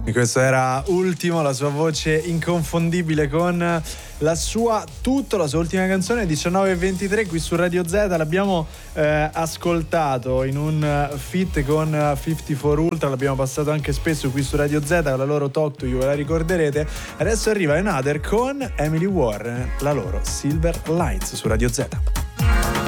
E questo era Ultimo, la sua voce inconfondibile con la sua ultima canzone, 19:23 qui su Radio Z. L'abbiamo ascoltato in un feat con 54 Ultra, l'abbiamo passato anche spesso qui su Radio Z con la loro Talk to You, ve la ricorderete. Adesso arriva Another con Emily Warren, la loro Silver Lights su Radio Z.